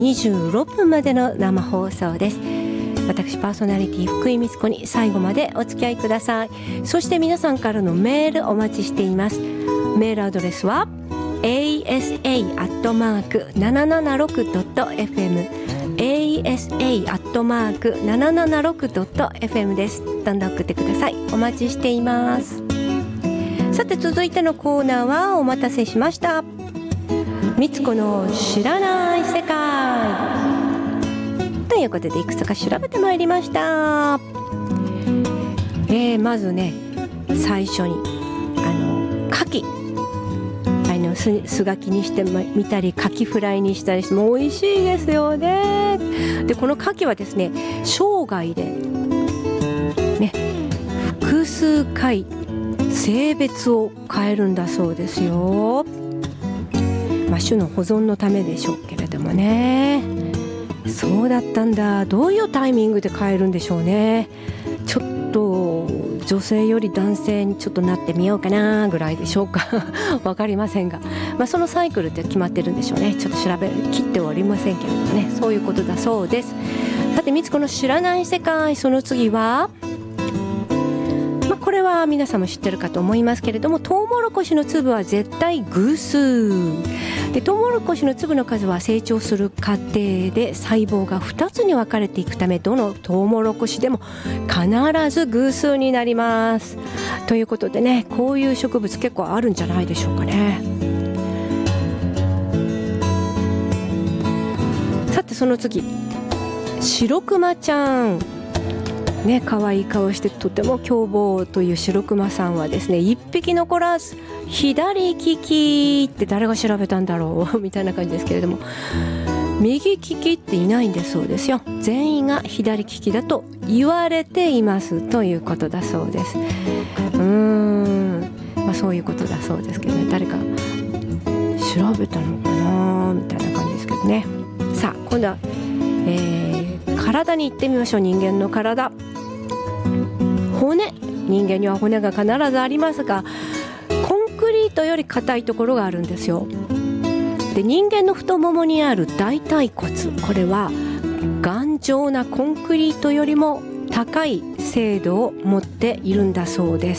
26分までの生放送です。私パーソナリティ福井美津子に最後までお付き合いください。そして皆さんからのメールお待ちしています。メールアドレスは asa@776.fm asa@776.fm です。どんどん送ってください。お待ちしています。さて続いてのコーナーはお待たせしました。みつこの知らない世界ということでいくつか調べてまいりました。まずね最初に牡蠣素焼きにしてみたり牡蠣フライにしたりしても美味しいですよね。でこの牡蠣はですね生涯でね複数回性別を変えるんだそうですよ。種の保存のためでしょうけれどもね。そうだったんだ。どういうタイミングで変えるんでしょうね。ちょっと女性より男性にちょっとなってみようかなぐらいでしょうかわかりませんが、そのサイクルって決まってるんでしょうね。ちょっと調べ切ってはおりませんけれどもね、そういうことだそうです。さてみつこの知らない世界、その次はこれは皆さんも知ってるかと思いますけれども、トウモロコシの粒は絶対偶数で、トウモロコシの粒の数は成長する過程で細胞が2つに分かれていくため、どのトウモロコシでも必ず偶数になりますということでね、こういう植物結構あるんじゃないでしょうかね。さてその次、白クマちゃんね、可愛い顔してとても凶暴という白クマさんはですね、一匹残らず左利きって誰が調べたんだろうみたいな感じですけれども、右利きっていないんだそうですよ。全員が左利きだと言われていますということだそうです。そういうことだそうですけどね、誰か調べたのかなみたいな感じですけどね。さあ今度は、体に行ってみましょう。人間の体、骨、人間には骨が必ずありますが、コンクリートより硬いところがあるんですよ。で人間の太ももにある大腿骨、これは頑丈なコンクリートよりも高い精度を持っているんだそうです。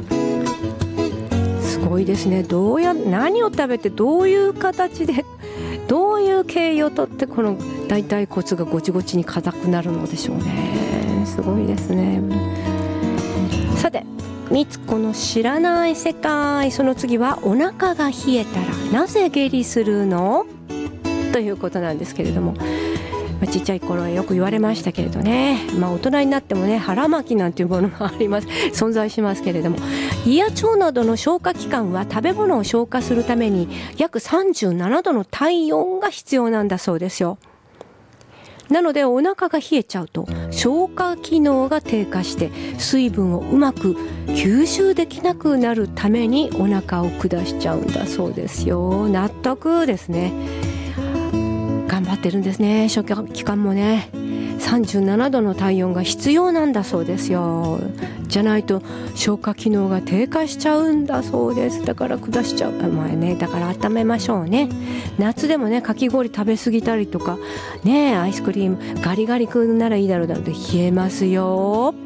すごいですね。何を食べてどういう形でどういう経緯をとってこの大腿骨がごちごちに硬くなるのでしょうね。すごいですね。さてみつこの知らない世界、その次はお腹が冷えたらなぜ下痢するのということなんですけれども、ちっちゃい頃はよく言われましたけれどね、大人になってもね腹巻きなんていうものが存在しますけれども、胃や腸などの消化器官は食べ物を消化するために約37度の体温が必要なんだそうですよ。なのでお腹が冷えちゃうと消化機能が低下して水分をうまく吸収できなくなるためにお腹を下しちゃうんだそうですよ。納得ですね。頑張ってるんですね。消化器官もね37度の体温が必要なんだそうですよ。じゃないと消化機能が低下しちゃうんだそうです。だから下しちゃう。だから温めましょうね。夏でもねかき氷食べ過ぎたりとかね、アイスクリームガリガリ君ならいいだろうなので冷えますよ。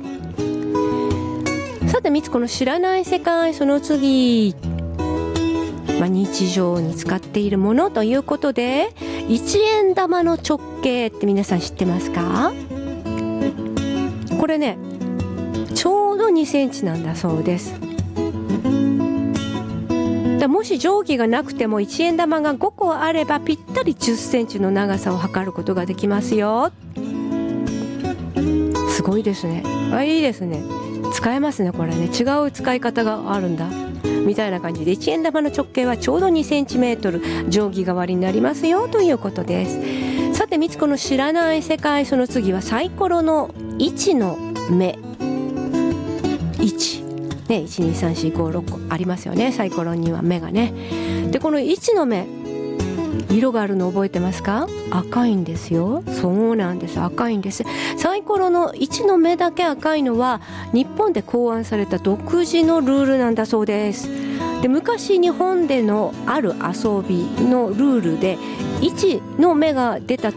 さてみつこの知らない世界、その次、日常に使っているものということで、1円玉の直径って皆さん知ってますか？これねちょうど2センチなんだそうです。もし定規がなくても1円玉が5個あればぴったり10センチの長さを測ることができますよ。すごいですね。いいですね。使えますねこれね。違う使い方があるんだみたいな感じで、1円玉の直径はちょうど2センチメートル、定規代わりになりますよということです。さてみつこの知らない世界、その次はサイコロの1の目、1ね、12345個ありますよね。サイコロには目がね。でこの1の目、色があるの覚えてますか？赤いんですよ。そうなんです、赤いんです。サイコロの1の目だけ赤いのは日本で考案された独自のルールなんだそうです。で昔日本でのある遊びのルールで 1の芽が出た